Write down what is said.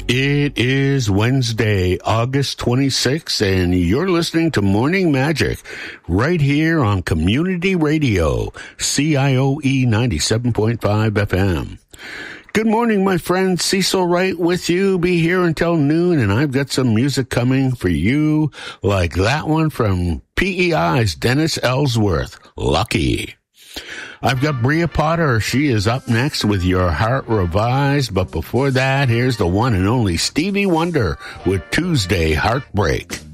It is Wednesday, August 26th, and you're listening to Morning Magic right here on Community Radio, CIOE 97.5 FM. Good morning, my friend. Cecil Wright with you. Be here until noon, and I've got some music coming for you, like that one from PEI's Dennis Ellsworth, Lucky. I've got Bria Potter. She is up next with Your Heart Revised. But before that, here's the one and only Stevie Wonder with Tuesday Heartbreak.